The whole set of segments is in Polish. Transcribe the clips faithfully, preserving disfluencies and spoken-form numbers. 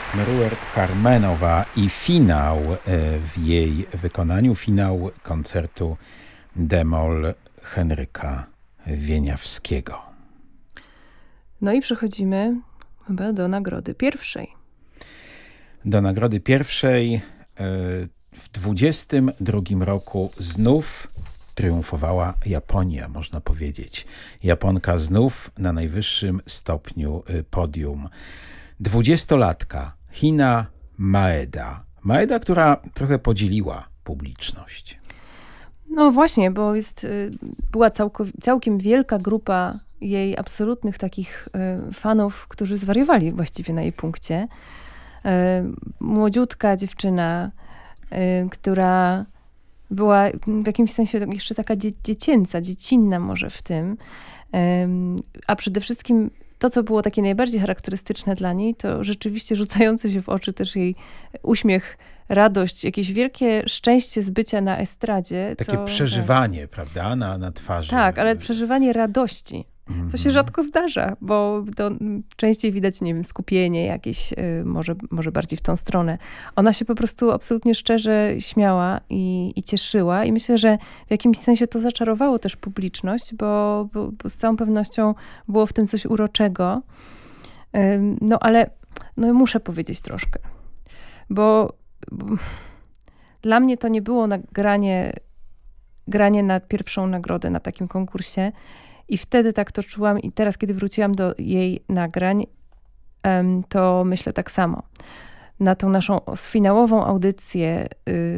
Mruert Karmenowa i finał w jej wykonaniu, finał koncertu d-moll Henryka Wieniawskiego. No i przechodzimy chyba do nagrody pierwszej. Do nagrody pierwszej w dwudziestym drugim roku znów triumfowała Japonia, można powiedzieć. Japonka znów na najwyższym stopniu podium. Dwudziestolatka Hina Maeda. Maeda, która trochę podzieliła publiczność. No właśnie, bo jest, była całko, całkiem wielka grupa jej absolutnych takich fanów, którzy zwariowali właściwie na jej punkcie. Młodziutka dziewczyna, która była w jakimś sensie jeszcze taka dzie- dziecięca, dziecinna może w tym. A przede wszystkim to, co było takie najbardziej charakterystyczne dla niej, to rzeczywiście rzucający się w oczy też jej uśmiech, radość, jakieś wielkie szczęście z bycia na estradzie. Takie co, przeżywanie, tak, prawda, na, na twarzy. Tak, ale przeżywanie radości, mm-hmm. co się rzadko zdarza, bo to częściej widać, nie wiem, skupienie jakieś, może, może bardziej w tą stronę. Ona się po prostu absolutnie szczerze śmiała i, i cieszyła i myślę, że w jakimś sensie to zaczarowało też publiczność, bo, bo, bo z całą pewnością było w tym coś uroczego. No ale no, muszę powiedzieć troszkę, bo dla mnie to nie było nagranie, granie na pierwszą nagrodę na takim konkursie i wtedy tak to czułam i teraz, kiedy wróciłam do jej nagrań, to myślę tak samo. Na tą naszą finałową audycję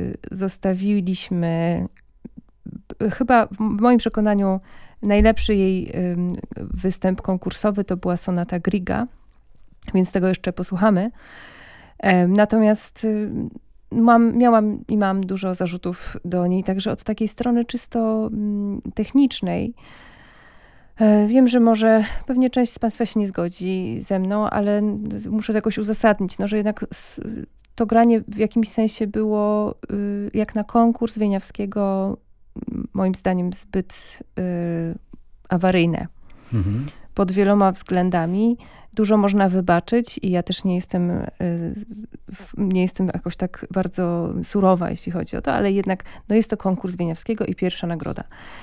zostawiliśmy chyba w moim przekonaniu najlepszy jej występ konkursowy to była sonata Griega, więc tego jeszcze posłuchamy. Natomiast mam, miałam i mam dużo zarzutów do niej, także od takiej strony czysto technicznej. Wiem, że może pewnie część z Państwa się nie zgodzi ze mną, ale muszę to jakoś uzasadnić, no, że jednak to granie w jakimś sensie było jak na konkurs Wieniawskiego moim zdaniem zbyt awaryjne. Mhm. Pod wieloma względami. Dużo można wybaczyć i ja też nie jestem, nie jestem jakoś tak bardzo surowa, jeśli chodzi o to, ale jednak no jest to konkurs Wieniawskiego i pierwsza nagroda.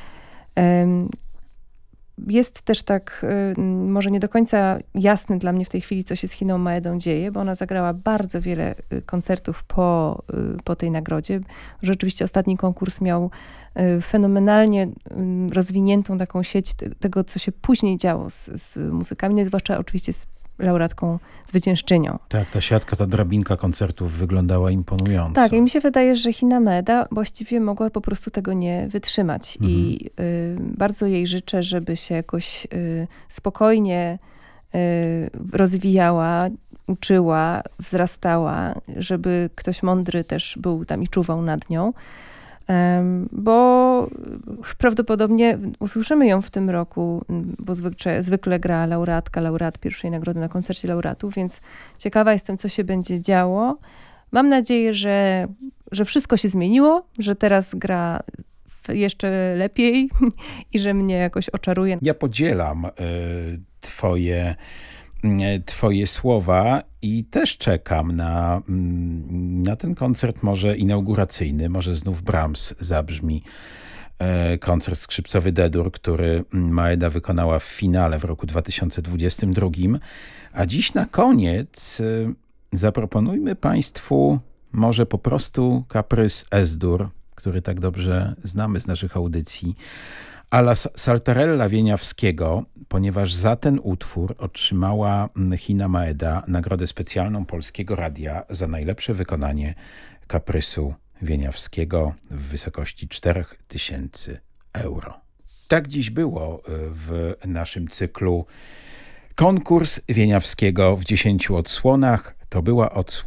Jest też tak, może nie do końca jasne dla mnie w tej chwili, co się z Hiną Maedą dzieje, bo ona zagrała bardzo wiele koncertów po, po tej nagrodzie. Rzeczywiście ostatni konkurs miał fenomenalnie rozwiniętą taką sieć tego, co się później działo z, z muzykami, zwłaszcza oczywiście z laureatką, zwyciężczynią. Tak, ta siatka, ta drabinka koncertów wyglądała imponująco. Tak, i mi się wydaje, że Hina Maeda właściwie mogła po prostu tego nie wytrzymać. Mhm. I y, bardzo jej życzę, żeby się jakoś y, spokojnie y, rozwijała, uczyła, wzrastała, żeby ktoś mądry też był tam i czuwał nad nią. Bo prawdopodobnie usłyszymy ją w tym roku, bo zwykle, zwykle gra laureatka, laureat pierwszej nagrody na koncercie laureatów, więc ciekawa jestem, co się będzie działo. Mam nadzieję, że, że wszystko się zmieniło, że teraz gra jeszcze lepiej i że mnie jakoś oczaruje. Ja podzielam y, twoje Twoje słowa i też czekam na, na ten koncert może inauguracyjny, może znów Brahms zabrzmi. Koncert skrzypcowy D-dur, który Maeda wykonała w finale w roku dwa tysiące dwudziestym drugim. A dziś na koniec zaproponujmy Państwu może po prostu kaprys Es-dur, który tak dobrze znamy z naszych audycji, alla Saltarella Wieniawskiego, ponieważ za ten utwór otrzymała Hina Maeda nagrodę specjalną Polskiego Radia za najlepsze wykonanie kaprysu Wieniawskiego w wysokości cztery tysiące euro. Tak dziś było w naszym cyklu Konkurs Wieniawskiego w dziesięciu odsłonach. To była odsłona